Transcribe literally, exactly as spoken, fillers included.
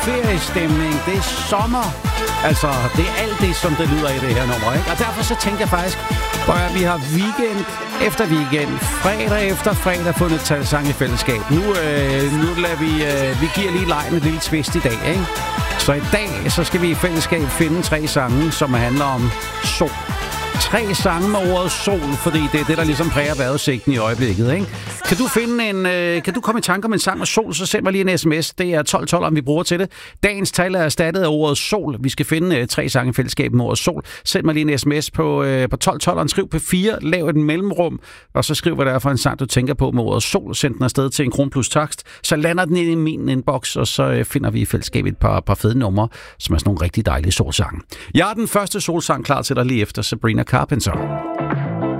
Feriestemning, det er sommer. Altså, det er alt det, som det lyder i det her nummer, ikke? Og derfor så tænker jeg faktisk, at vi har weekend efter weekend, fredag efter fredag fundet talsang i fællesskab. Nu, øh, nu lader vi, øh, vi giver lige lejen et lille twist i dag, ikke? Så i dag, så skal vi i fællesskab finde tre sange, som handler om sol. Tre sange med ordet sol, fordi det er det, der ligesom præger vejrudsigten i øjeblikket, ikke? Kan du finde en, øh, kan du komme i tanke om en sang med sol, så send mig lige en sms. Det er tolv tolv, om vi bruger til det. Dagens tal er erstattet af ordet sol. Vi skal finde øh, tre sange i fællesskab med ordet sol. Send mig lige en sms på, øh, på tolv tolv, og skriv P fire, lav et mellemrum, og så skriv, hvad det er for en sang, du tænker på med ordet sol. Send den afsted til en kron plus takst. Så lander den ind i min inbox, og så øh, finder vi i fællesskab et par, par fede numre, som er sådan nogle rigtig dejlige solsange. Jeg er den første solsang klar til dig lige efter Sabrina Carpenter.